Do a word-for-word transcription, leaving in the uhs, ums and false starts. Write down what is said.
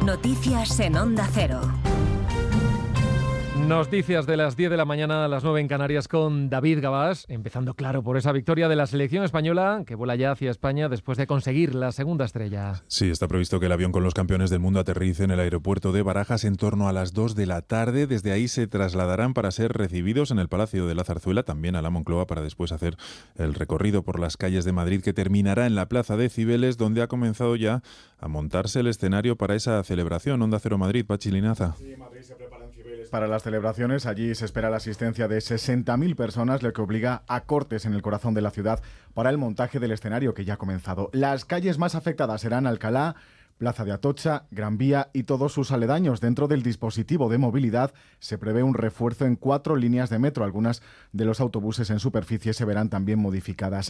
Noticias en Onda Cero. Noticias de las diez de la mañana a las nueve en Canarias con David Gabás, empezando claro por esa victoria de la selección española que vuela ya hacia España después de conseguir la segunda estrella. Sí, está previsto que el avión con los campeones del mundo aterrice en el aeropuerto de Barajas en torno a las dos de la tarde. Desde ahí se trasladarán para ser recibidos en el Palacio de la Zarzuela, también a la Moncloa, para después hacer el recorrido por las calles de Madrid que terminará en la Plaza de Cibeles, donde ha comenzado ya a montarse el escenario para esa celebración. Onda Cero Madrid, Pachi Linaza. Sí, Madrid se prepara en Cibeles para las celebraciones. Allí se espera la asistencia de sesenta mil personas, lo que obliga a cortes en el corazón de la ciudad para el montaje del escenario que ya ha comenzado. Las calles más afectadas serán Alcalá, Plaza de Atocha, Gran Vía y todos sus aledaños. Dentro del dispositivo de movilidad se prevé un refuerzo en cuatro líneas de metro. Algunas de los autobuses en superficie se verán también modificadas.